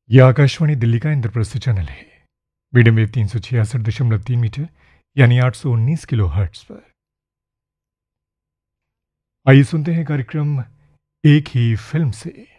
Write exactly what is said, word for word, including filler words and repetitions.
यह आकाशवाणी दिल्ली का इंद्रप्रस्थ चैनल है। मीडियम वेव तीन सौ छियासठ दशमलव तीन मीटर यानी आठ सौ उन्नीस किलो हर्ट्स पर। आइए सुनते हैं कार्यक्रम एक ही फिल्म से।